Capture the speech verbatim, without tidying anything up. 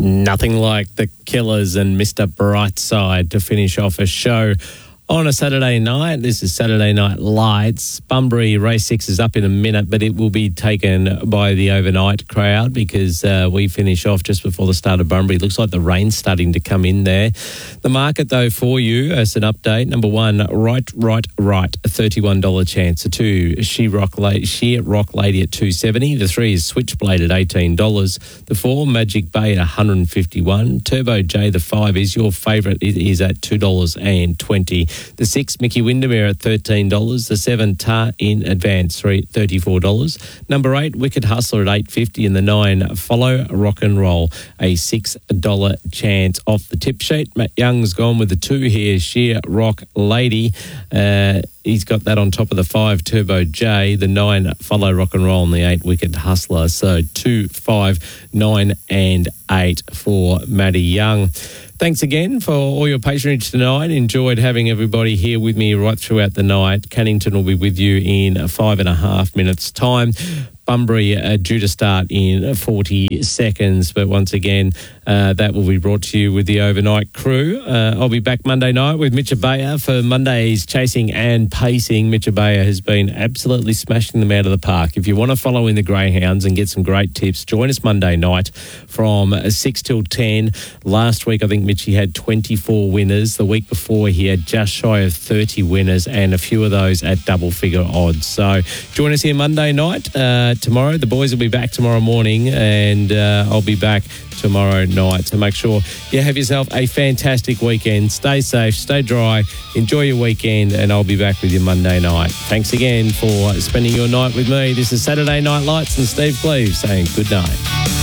Nothing like the Killers and Mister Brightside to finish off a show on a Saturday night. This is Saturday Night Lights. Bunbury Race six is up in a minute, but it will be taken by the overnight crowd because uh, we finish off just before the start of Bunbury. It looks like the rain's starting to come in there. The market, though, for you as an update, number one, Right, Right, Right, a thirty-one dollars chance. The two, She Rock Lady, She Rock Lady at two twenty. The three is Switchblade at eighteen dollars. The four, Magic Bay at one fifty-one. Turbo J, the five, is your favourite. It is at two dollars twenty. The six, Mickey Windermere at thirteen dollars. The seven, Tar in Advance, thirty-four dollars. Number eight, Wicked Hustler at eight fifty. And the nine, Follow Rock and Roll, a six dollars chance off the tip sheet. Matt Young's gone with the two here, Sheer Rock Lady. Uh, he's got that on top of the five, Turbo J, the nine, Follow Rock and Roll, and the eight, Wicked Hustler. So two, five, nine, and eight for Matty Young. Thanks again for all your patronage tonight. Enjoyed having everybody here with me right throughout the night. Cannington will be with you in five and a half minutes' time. Bunbury uh, due to start in forty seconds. But once again, uh, that will be brought to you with the overnight crew. Uh, I'll be back Monday night with Mitch Abaya for Monday's Chasing and Pacing. Mitch Abaya has been absolutely smashing them out of the park. If you want to follow in the Greyhounds and get some great tips, join us Monday night from six till ten. Last week, I think Mitchie had twenty-four winners. The week before, he had just shy of thirty winners and a few of those at double-figure odds. So join us here Monday night. Uh, tomorrow, the boys will be back tomorrow morning, and uh, I'll be back tomorrow night. So make sure you have yourself a fantastic weekend. Stay safe, stay dry, enjoy your weekend, and I'll be back with you Monday night. Thanks again for spending your night with me. This is Saturday Night Lights and Steve Cleave saying good night.